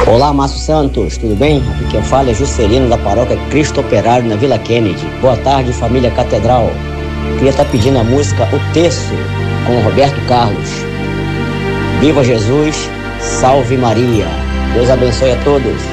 Olá, Márcio Santos, tudo bem? Aqui quem fala é Juscelino da paróquia Cristo Operário na Vila Kennedy. Boa tarde, família Catedral. Queria estar pedindo a música O Terço, com Roberto Carlos. Viva Jesus, salve Maria. Deus abençoe a todos.